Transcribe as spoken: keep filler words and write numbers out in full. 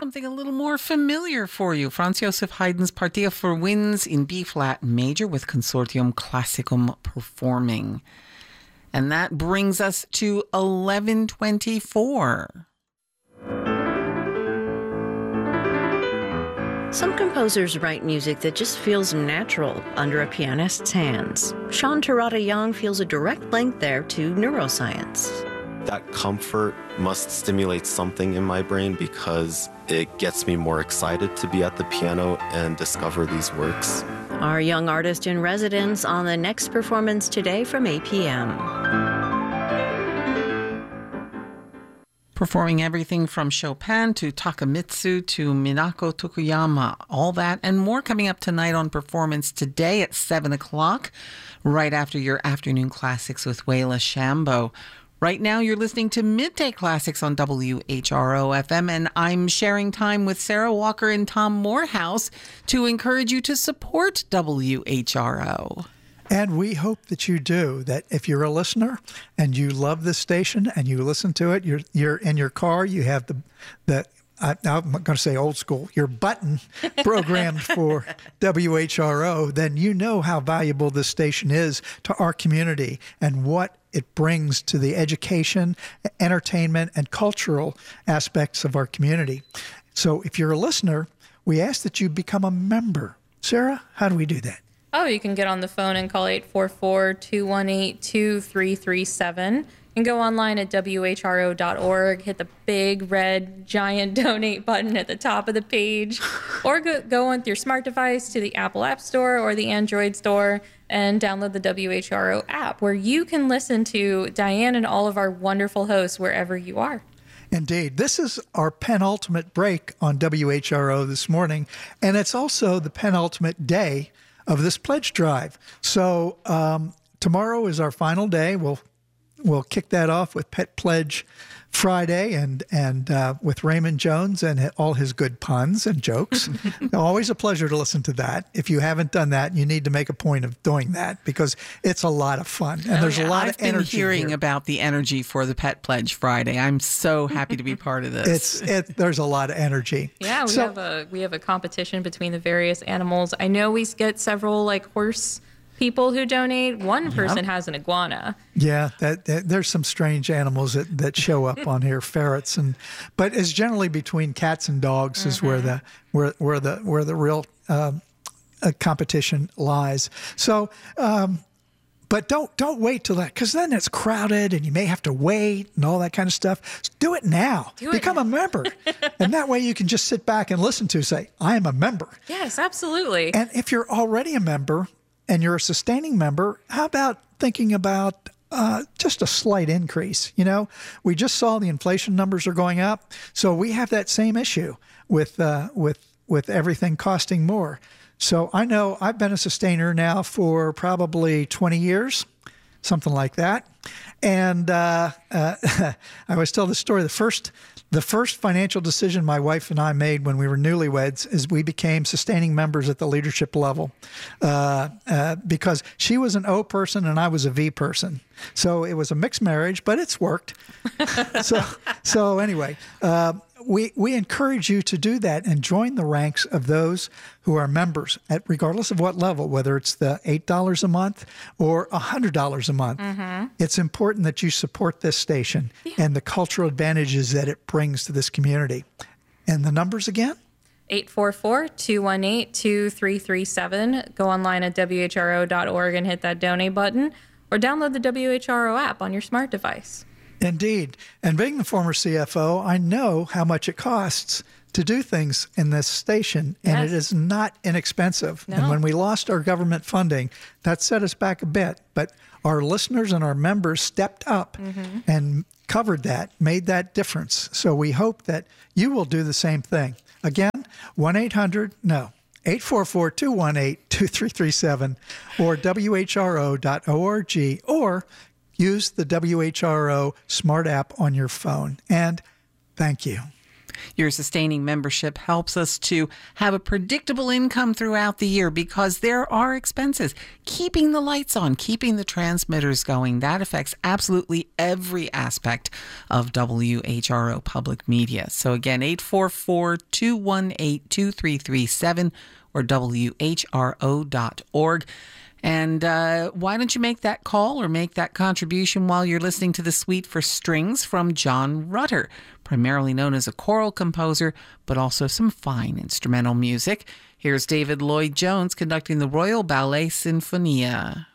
something a little more familiar for you. Franz Josef Haydn's Partia for Winds in B-flat major with Consortium Classicum performing. And that brings us to eleven twenty-four. Some composers write music that just feels natural under a pianist's hands. Sean Terada Young feels a direct link there to neuroscience. That comfort must stimulate something in my brain because it gets me more excited to be at the piano and discover these works. Our young artist in residence on the next performance today from eight p.m. Performing everything from Chopin to Takamitsu to Minako Tokuyama. All that and more coming up tonight on Performance Today at seven o'clock, right after your afternoon classics with Wayla Shambo. Right now, you're listening to Midday Classics on W H R O F M, and I'm sharing time with Sarah Walker and Tom Morehouse to encourage you to support W H R O. And we hope that you do, that if you're a listener and you love this station and you listen to it, you're you're in your car, you have the, the I, I'm going to say old school, your button programmed for W H R O, then you know how valuable this station is to our community and what it brings to the education, entertainment, and cultural aspects of our community. So if you're a listener, we ask that you become a member. Sarah, how do we do that? Oh, you can get on the phone and call eight four four, two one eight, two three three seven and go online at W H R O dot org, hit the big red giant donate button at the top of the page, or go, go on with your smart device to the Apple App Store or the Android Store and download the W H R O app, where you can listen to Diane and all of our wonderful hosts wherever you are. Indeed. This is our penultimate break on W H R O this morning, and it's also the penultimate day of this pledge drive. So um, tomorrow is our final day. We'll we'll kick that off with Pet Pledge Friday and and uh, with Raymond Jones and all his good puns and jokes. Always a pleasure to listen to that. If you haven't done that, you need to make a point of doing that because it's a lot of fun and oh, there's yeah. a lot I've of energy. I've been hearing here. about the energy for the Pet Pledge Friday. I'm so happy to be part of this. It's it. There's a lot of energy. Yeah, we so, have a we have a competition between the various animals. I know we get several like horse people who donate. One person yep. has an iguana. Yeah, that, that there's some strange animals that, that show up on here, ferrets, and but it's generally between cats and dogs mm-hmm. is where the where where the where the real uh, uh, competition lies. So, um, but don't don't wait till that because then it's crowded and you may have to wait and all that kind of stuff. Do it now. Do it Become now. a member, and that way you can just sit back and listen to say, "I am a member." Yes, absolutely. And if you're already a member and you're a sustaining member, how about thinking about uh, just a slight increase? You know, we just saw the inflation numbers are going up, so we have that same issue with uh, with with everything costing more. So I know I've been a sustainer now for probably twenty years, something like that. And uh, uh, I always tell the story. The first The first financial decision my wife and I made when we were newlyweds is we became sustaining members at the leadership level uh, uh, because she was an O person and I was a V person. So it was a mixed marriage, but it's worked. so so anyway, uh, we we encourage you to do that and join the ranks of those who are members, at regardless of what level, whether it's the eight dollars a month or one hundred dollars a month. Mm-hmm. It's important that you support this station yeah. and the cultural advantages that it brings to this community. And the numbers again? eight four four, two one eight, two three three seven. Go online at W H R O dot org and hit that donate button, or download the W H R O app on your smart device. Indeed. And being the former C F O, I know how much it costs to do things in this station, and yes. it is not inexpensive. No. And when we lost our government funding, that set us back a bit. But our listeners and our members stepped up mm-hmm. and covered that, made that difference. So we hope that you will do the same thing. Again, one eight hundred, no, eight four four, two one eight, two three three seven or W H R O dot org, or use the W H R O smart app on your phone. And thank you. Your sustaining membership helps us to have a predictable income throughout the year because there are expenses. Keeping the lights on, keeping the transmitters going, that affects absolutely every aspect of W H R O Public Media. So again, eight four four, two one eight, two three three seven or W H R O dot org. And uh, why don't you make that call or make that contribution while you're listening to the Suite for Strings from John Rutter, primarily known as a choral composer, but also some fine instrumental music. Here's David Lloyd Jones conducting the Royal Ballet Sinfonia.